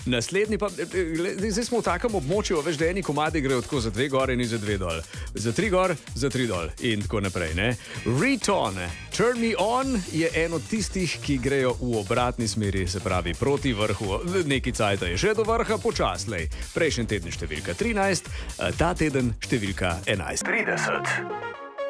Naslednji pa, zdaj smo v takem območju, veš, da eni komadi grejo tako za 2 gor in za 2 dol. Za 3 gor, za 3 dol in tako naprej, ne? Riton, Turn Me On je en od tistih, ki grejo v obratni smeri, se pravi proti vrhu. Neki cajta je še do vrha, počaslej. Prejšnji teden številka 13, ta teden številka 11. 30.